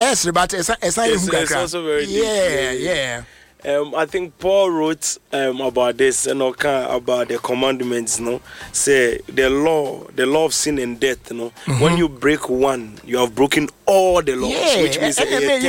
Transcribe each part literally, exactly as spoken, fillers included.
yes, but it's, it's, it's, it's also very yeah, deep. yeah. Um, I think Paul wrote um, about this and you know, about the commandments. You know, say the law, the law of sin and death. You know, mm-hmm. when you break one, you have broken all the laws. Yeah, which means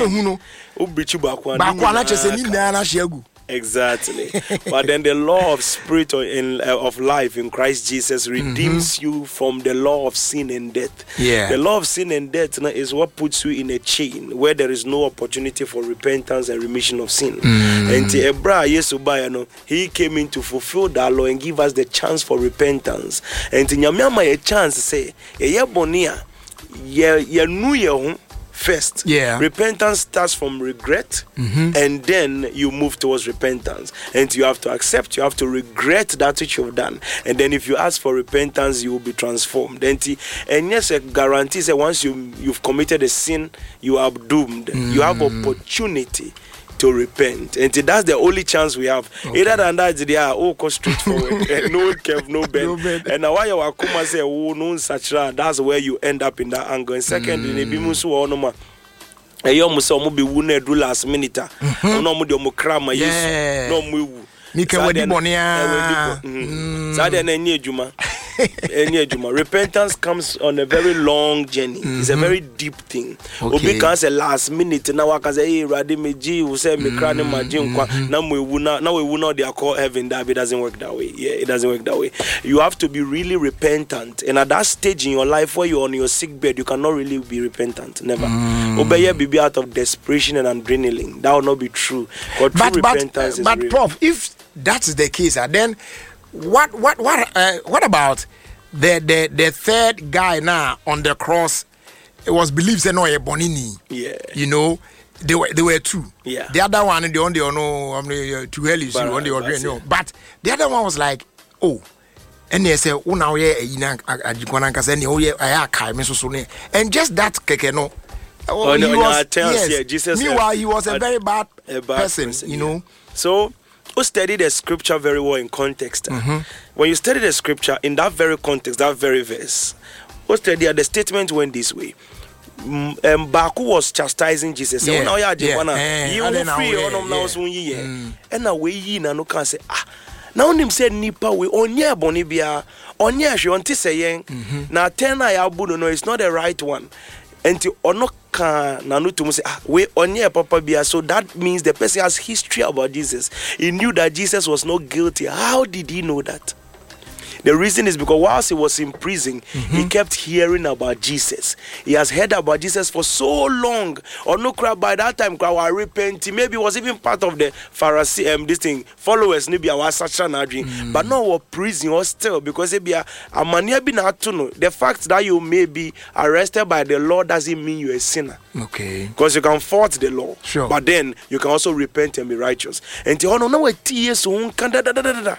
exactly. But then the law of spirit in, uh, of life in Christ Jesus redeems mm-hmm. you from the law of sin and death. Yeah. The law of sin and death you know, is what puts you in a chain where there is no opportunity for repentance and remission of sin. Mm. And Ebra Yesuba, you know, he came in to fulfill that law and give us the chance for repentance. And Nyamama a chance to say, ye bonia, ye ye nu ye first. Yeah. Repentance starts from regret, mm-hmm. and then you move towards repentance. And you have to accept, you have to regret that which you've done. And then if you ask for repentance, you will be transformed. And yes, a guarantee that once you, you've committed a sin, you are doomed. Mm. You have opportunity to repent. And that's the only chance we have. Okay. Either than that, they are all straightforward. No curve, no bend. No bend. And now, why you are come and say, oh, no, such that's where you end up in that angle. And second, in the Bimusu or no man. A young Musa be wounded do last minute. No more democrama, yes, no move. Mika Wedibonia. Sada Nene Juma. Repentance comes on a very long journey. Mm-hmm. It's a very deep thing. Okay. Because a last minute now I can say, hey, Radimiji who say me crying my gym. Now we will not now we will not they are called heaven. That it doesn't work that way. Yeah, it doesn't work that way. You have to be really repentant. And at that stage in your life where you're on your sick bed, you cannot really be repentant. Never. Mm. Obey be out of desperation and adrenaline. That will not be true. But true but, repentance but, uh, but is real. Prof, if that's the case, uh, then what what what uh, what about the, the the third guy now on the cross? It was believed that no a bonini. Yeah. You know, they were they were two. Yeah. The other one, the one they no um too early, so one they were no. But the other one was like, oh, and they say, oh now yeah, you know, ajikwana kase ni oh yeah, I kai me so so ne. And just that keke no. Oh, he no, was, no, yes. yeah, Jesus. Meanwhile, he was a, a very bad, a bad person, person, you yeah. know. So, we study the scripture very well in context. Mm-hmm. When you study the scripture in that very context, that very verse, we study the statement went this way. Um, Baku was chastising Jesus. Yeah, now yeah, yeah. Eh, you free yeah, on now so yeah. mm. And now we yi na no can say ah. Now him said nipa we onye boni bia onye hwe onte sayen na ten na ya bu no it's not the right one. And ono ka na no to say ah we onye papa bia, so that means the person has history about Jesus. He knew that Jesus was not guilty. How did he know that? The reason is because whilst he was in prison, mm-hmm. he kept hearing about Jesus. He has heard about Jesus for so long. Or no crowd by that time, crowd repenting. Maybe was even part of the Pharisee um, this thing followers. Maybe I was such an dream, mm. but no, what prison or still because maybe a mania be not to know the fact that you may be arrested by the law doesn't mean you're a sinner. Okay, because you can fault the law, sure, but then you can also repent and be righteous. And to no no tears so can da da da da da.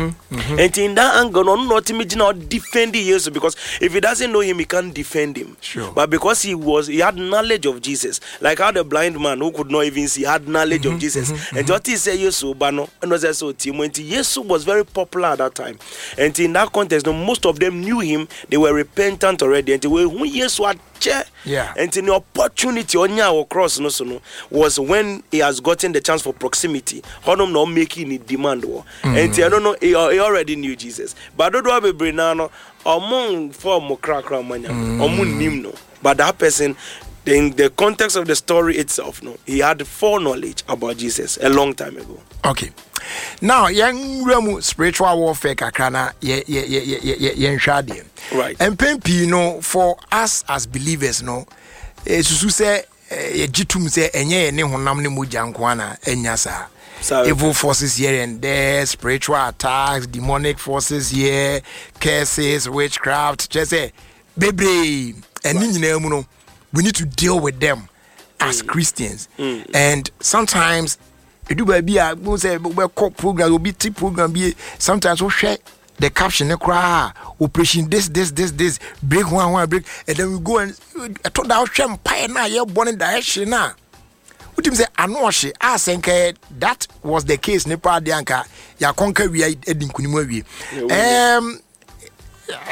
And in that angle. No, not imagine not defend Jesus, because if he doesn't know him, he can't defend him. Sure. But because he was, he had knowledge of Jesus, like how the blind man who could not even see had knowledge mm-hmm, of Jesus. Mm-hmm, and what he said, Jesus, but no, and was also Timothy. Jesus was very popular at that time, and in that context, no, most of them knew him. They were repentant already, and they were who Jesus was. Yeah. And the opportunity on your cross no so no was when he has gotten the chance for proximity. Honum not making it demand. Mm-hmm. And I don't know, he, he already knew Jesus. But I don't know about Brenano among four mokrakra mania among nimno. But that person, in the context of the story itself, no, he had foreknowledge about Jesus a long time ago. Okay. Now, young Remu spiritual warfare kakrana ye ye ye ye ye ye shadi. Right. And pempi, you know, for us as believers, no, eh, susu say ye jitum say enye ne honam ne moja nkwana enyasa. Evil forces here and there, spiritual attacks, demonic forces here, curses, witchcraft. Just say, baby, and right. we need to deal with them as mm. Christians. Mm. And sometimes you do baby, I go say we call program, will be tip program. Be sometimes we share the caption, cry operation this, this, this, this, break one, one break, and then we go and I told our champagne now. You're born in direction now. What do you say? I know she. I think that was the case. Nepal Dianka, ya conquer we edin kunimu we. Um,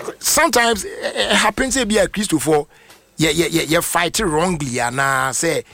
sometimes it happens to be a Christopher. Yeah, yeah, yeah, you fight wrongly, and I say